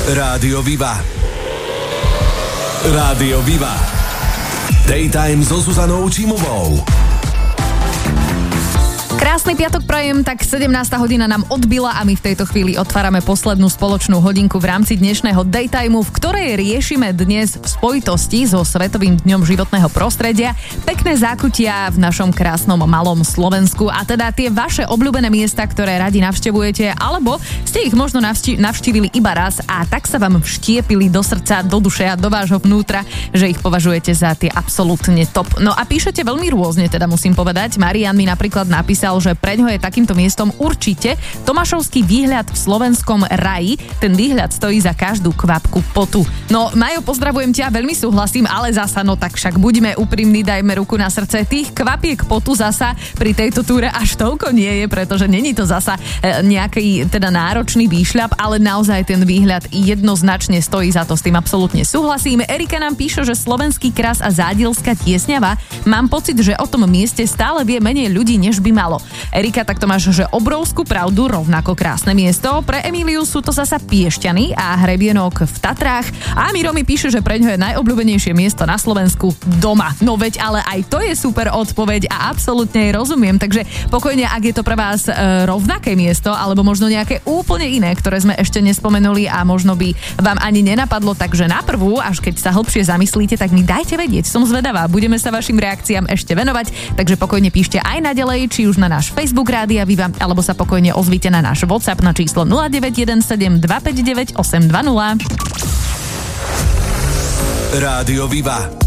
Rádio Viva. Rádio Viva. Daytime so Zuzanou Čímovou. Krásny piatok prajem, tak 17. hodina nám odbila a my v tejto chvíli otvárame poslednú spoločnú hodinku v rámci dnešného Daytimeu, v ktorej riešime dnes v spojitosti so Svetovým dňom životného prostredia pekné zákutia v našom krásnom malom Slovensku a teda tie vaše obľúbené miesta, ktoré radi navštevujete, alebo ste ich možno navštívili iba raz a tak sa vám vštiepili do srdca, do duše a do vášho vnútra, že ich považujete za tie absolútne top. No a píšete veľmi rôzne, teda musím povedať. Marian mi napríklad napísal, že preňho je takýmto miestom určite Tomášovský výhľad v slovenskom raji. Ten výhľad stojí za každú kvapku potu. No, Majo, pozdravujem ťa, veľmi súhlasím, ale zasa, no tak však buďme úprimní, dajme ruku na srdce. Tých kvapiek potu zasa pri tejto túre až toľko nie je, pretože není to zasa nejaký teda náročný výšľap, ale naozaj ten výhľad jednoznačne stojí za to, s tým absolútne súhlasím. Erika nám píše, že slovenský kras a Zádielská Tiesňava, mám pocit, že o tom mieste stále vie menej ľudí, než by malo. Erika, tak to máš, že obrovskú pravdu, rovnako krásne miesto. Pre Emíliu sú to zasa Piešťany a hrebienok v Tatrách. A Miro mi píše, že preňho je najobľúbenejšie miesto na Slovensku doma. No veď, ale aj to je super odpoveď a absolútne jej rozumiem. Takže pokojne, ak je to pre vás rovnaké miesto, alebo možno nejaké úplne iné, ktoré sme ešte nespomenuli a možno by vám ani nenapadlo, takže na prvú, až keď sa hlbšie zamyslíte, tak mi dajte vedieť. Som zvedavá, budeme sa vašim reakciám ešte venovať, takže pokojne píšte aj naďalej, či už na náš Facebook Rádia Viva, alebo sa pokojne ozvite na náš WhatsApp na číslo 0917 259 820. Rádio Viva.